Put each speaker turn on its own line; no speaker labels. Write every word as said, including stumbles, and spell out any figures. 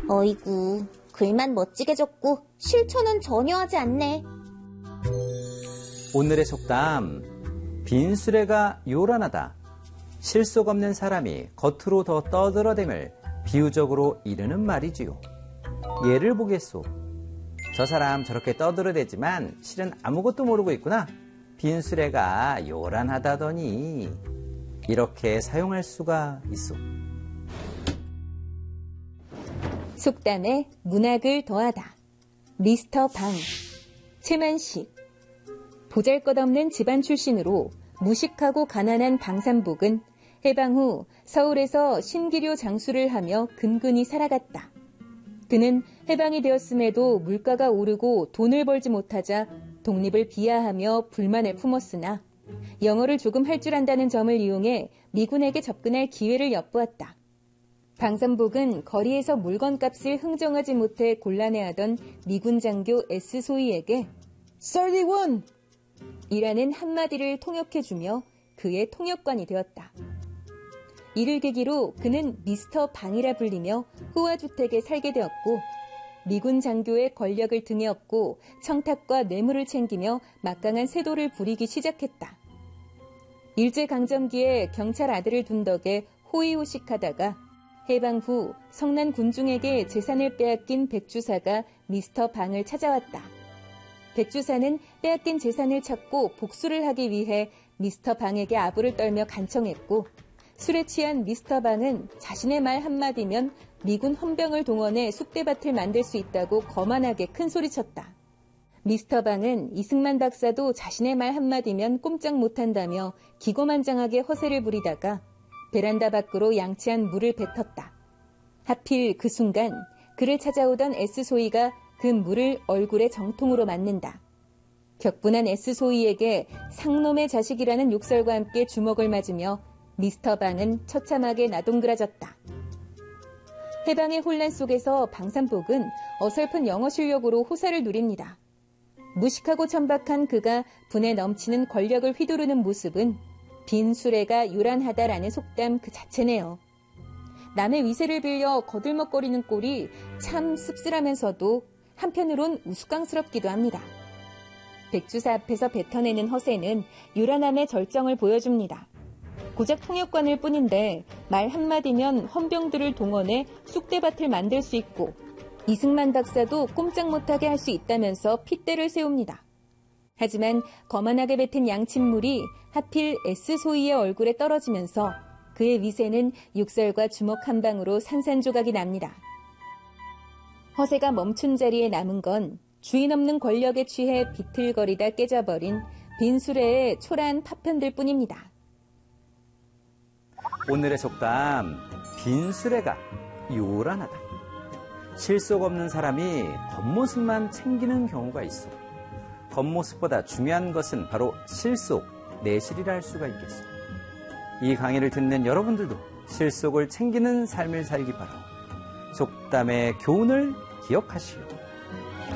어이구, 글만 멋지게 적고 실천은 전혀 하지 않네.
오늘의 속담, 빈수레가 요란하다. 실속 없는 사람이 겉으로 더 떠들어댐을 비유적으로 이르는 말이지요. 예를 보겠소. 저 사람 저렇게 떠들어대지만 실은 아무것도 모르고 있구나. 빈수레가 요란하다더니. 이렇게 사용할 수가 있어.
속담에 문학을 더하다. 미스터 방. 최만식. 보잘것없는 집안 출신으로 무식하고 가난한 방산복은 해방 후 서울에서 신기료 장수를 하며 근근히 살아갔다. 그는 해방이 되었음에도 물가가 오르고 돈을 벌지 못하자 독립을 비하하며 불만을 품었으나 영어를 조금 할 줄 안다는 점을 이용해 미군에게 접근할 기회를 엿보았다. 방산복은 거리에서 물건값을 흥정하지 못해 곤란해하던 미군 장교 S 소위에게 삼십일! 이라는 한마디를 통역해주며 그의 통역관이 되었다. 이를 계기로 그는 미스터 방이라 불리며 호화주택에 살게 되었고 미군 장교의 권력을 등에 업고 청탁과 뇌물을 챙기며 막강한 세도를 부리기 시작했다. 일제강점기에 경찰 아들을 둔 덕에 호의호식하다가 해방 후 성난 군중에게 재산을 빼앗긴 백주사가 미스터 방을 찾아왔다. 백주사는 빼앗긴 재산을 찾고 복수를 하기 위해 미스터 방에게 아부를 떨며 간청했고 술에 취한 미스터 방은 자신의 말 한마디면 미군 헌병을 동원해 쑥대밭을 만들 수 있다고 거만하게 큰소리쳤다. 미스터 방은 이승만 박사도 자신의 말 한마디면 꼼짝 못한다며 기고만장하게 허세를 부리다가 베란다 밖으로 양치한 물을 뱉었다. 하필 그 순간 그를 찾아오던 S소희가 그 물을 얼굴에 정통으로 맞는다. 격분한 S소희에게 상놈의 자식이라는 욕설과 함께 주먹을 맞으며 미스터 방은 처참하게 나동그라졌다. 해방의 혼란 속에서 방산복은 어설픈 영어 실력으로 호사를 누립니다. 무식하고 천박한 그가 분에 넘치는 권력을 휘두르는 모습은 빈수레가 요란하다라는 속담 그 자체네요. 남의 위세를 빌려 거들먹거리는 꼴이 참 씁쓸하면서도 한편으론 우스꽝스럽기도 합니다. 백주사 앞에서 뱉어내는 허세는 요란함의 절정을 보여줍니다. 고작 통역관일 뿐인데 말 한마디면 헌병들을 동원해 쑥대밭을 만들 수 있고 이승만 박사도 꼼짝 못하게 할 수 있다면서 핏대를 세웁니다. 하지만 거만하게 뱉은 양침물이 하필 S소희의 얼굴에 떨어지면서 그의 위세는 육설과 주먹 한 방으로 산산조각이 납니다. 허세가 멈춘 자리에 남은 건 주인 없는 권력에 취해 비틀거리다 깨져버린 빈수레의 초라한 파편들 뿐입니다.
오늘의 속담, 빈수레가 요란하다. 실속 없는 사람이 겉모습만 챙기는 경우가 있어. 겉모습보다 중요한 것은 바로 실속, 내실이라 할 수가 있겠어. 이 강의를 듣는 여러분들도 실속을 챙기는 삶을 살기 바라고 속담의 교훈을 기억하시오.